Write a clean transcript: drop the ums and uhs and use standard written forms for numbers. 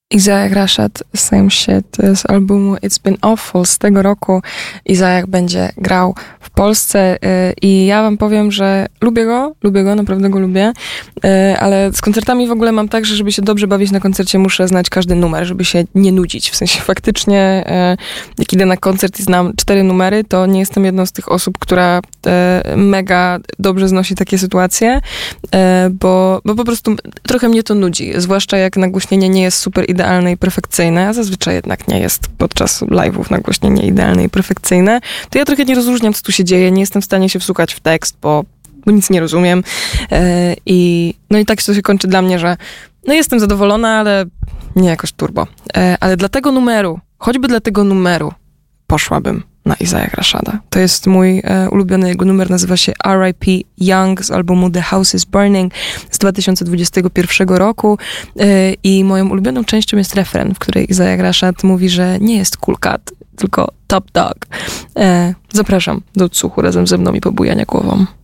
Isaiah Rashad, Same Shit z albumu It's Been Awful z tego roku. Isaiah będzie grał w Polsce i ja wam powiem, że lubię go, naprawdę go lubię, ale z koncertami w ogóle mam tak, że żeby się dobrze bawić na koncercie, muszę znać każdy numer, żeby się nie nudzić. W sensie faktycznie jak idę na koncert i znam 4 numery, to nie jestem jedną z tych osób, która mega dobrze znosi takie sytuacje, bo po prostu trochę mnie to nudzi, zwłaszcza jak nagłośnienie nie jest super idealne i perfekcyjne, a zazwyczaj jednak nie jest podczas live'ów nagłośnienie idealne i perfekcyjne, to ja trochę nie rozróżniam, co tu się dzieje, nie jestem w stanie się wsłuchać w tekst, bo nic nie rozumiem. I tak to się kończy dla mnie, że jestem zadowolona, ale nie jakoś turbo. Ale dla tego numeru, choćby dla tego numeru poszłabym na Isaiah Rashada. To jest mój ulubiony jego numer, nazywa się R.I.P. Young z albumu The House is Burning z 2021 roku i moją ulubioną częścią jest refren, w której Isaiah Rashad mówi, że nie jest cool cat, tylko top dog. Zapraszam do odsłuchu razem ze mną i pobujania głową.